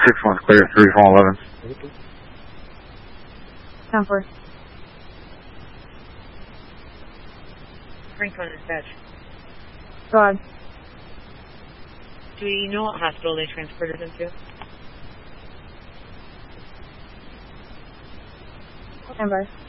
6-1's clear, 3-4-11. 10-4. Franklin dispatch. Go ahead. Do we know what hospital they transported him to? Stand by.